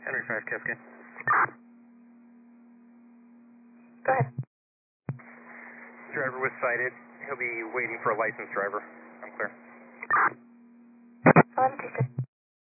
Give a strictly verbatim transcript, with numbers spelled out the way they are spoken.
Henry five, Kefkin. Go ahead. Driver was cited. He'll be waiting for a licensed driver. I'm clear. eleven two six.